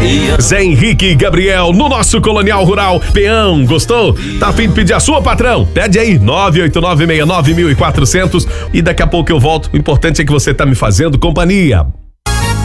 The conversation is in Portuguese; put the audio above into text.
Zé Henrique e Gabriel no nosso Colonial Rural. Peão, gostou? Tá a fim de pedir a sua, patrão? Pede aí, 989691400 e daqui a pouco eu volto. O importante é que você tá me fazendo companhia.